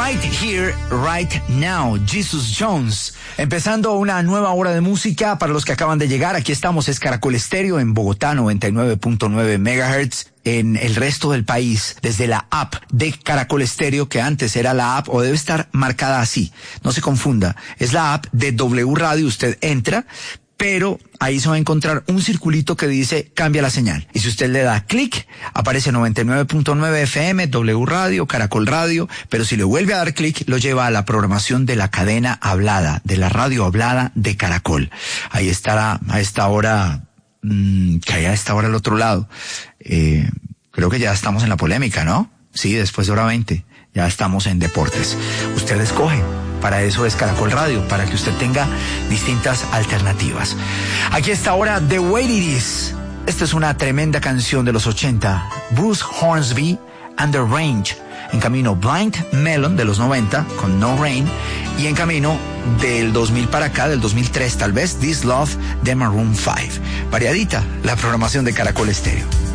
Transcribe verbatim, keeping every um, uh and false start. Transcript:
Right Here, Right Now, Jesus Jones. Empezando una nueva hora de música para los que acaban de llegar. Aquí estamos, es Caracol Estéreo en Bogotá, noventa y nueve punto nueve megahertz. En el resto del país, desde la app de Caracol Estéreo, que antes era la app, o debe estar marcada así, no se confunda, es la app de W Radio. Usted entra, pero ahí se va a encontrar un circulito que dice cambia la señal. Y si usted le da clic, aparece noventa y nueve punto nueve F M, W Radio, Caracol Radio, pero si le vuelve a dar clic, lo lleva a la programación de la cadena hablada, de la radio hablada de Caracol. Ahí estará a esta hora, mmm, que hay a esta hora al otro lado. Eh, creo que ya estamos en la polémica, ¿no? Sí, después de hora veinte, ya estamos en deportes. Usted escoge. Para eso es Caracol Radio, para que usted tenga distintas alternativas. Aquí está ahora The Way It Is. Esta es una tremenda canción de los ochenta. Bruce Hornsby and the Range. En camino Blind Melon de los noventa con No Rain. Y en camino del dos mil para acá, del dos mil tres tal vez, This Love de Maroon five. Variadita la programación de Caracol Estéreo.